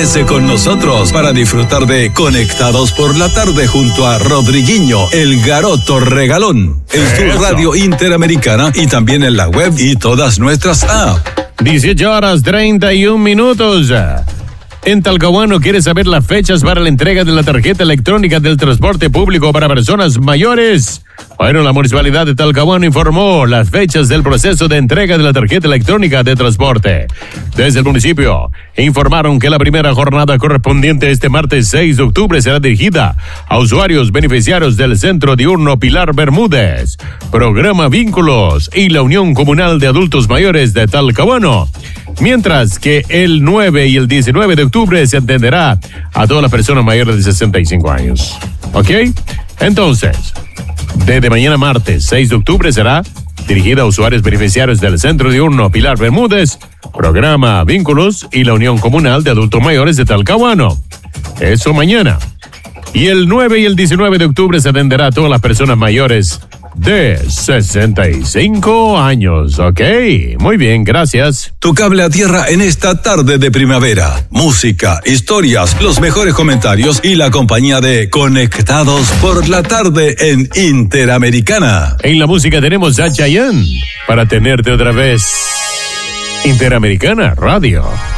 Quédese con nosotros para disfrutar de Conectados por la Tarde junto a Rodriguinho, el Garoto Regalón, en su radio Interamericana y también en la web y todas nuestras apps. 18:31. En Talcahuano, ¿quieres saber las fechas para la entrega de la tarjeta electrónica del transporte público para personas mayores? Bueno, la Municipalidad de Talcahuano informó las fechas del proceso de entrega de la tarjeta electrónica de transporte. Desde el municipio, informaron que la primera jornada correspondiente este martes 6 de octubre será dirigida a usuarios beneficiarios del Centro Diurno Pilar Bermúdez, Programa Vínculos y la Unión Comunal de Adultos Mayores de Talcahuano. Mientras que el 9 y el 19 de octubre se atenderá a todas las personas mayores de 65 años. ¿Ok? Entonces, desde mañana martes 6 de octubre será dirigida a usuarios beneficiarios del Centro Diurno Pilar Bermúdez, Programa Vínculos y la Unión Comunal de Adultos Mayores de Talcahuano. Eso mañana. Y el 9 y el 19 de octubre se atenderá a todas las personas mayores de 65 años. Ok, muy bien, gracias. Tu cable a tierra en esta tarde de primavera. Música, historias, los mejores comentarios y la compañía de Conectados por la Tarde en Interamericana. En la música tenemos a Chayanne para tenerte otra vez. Interamericana Radio.